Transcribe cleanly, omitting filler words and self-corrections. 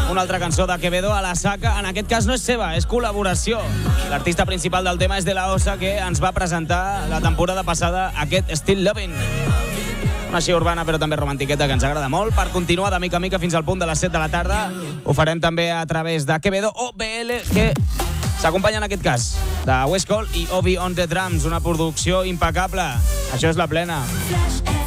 una altra cançó de Quevedo a la Saca. En aquest cas no és seva, és col·laboració. L'artista principal del tema és De La Osa, que ens va presentar la temporada passada aquest Still Loving. Una així urbana però també romantiqueta que ens agrada molt. Per continuar de mica a mica fins al punt de les 7 de la tarda, ho farem també a través de Quevedo o BL, que s'acompanya en aquest cas de West Coast i Obi on the Drums, una producció impecable. Això és La Plena.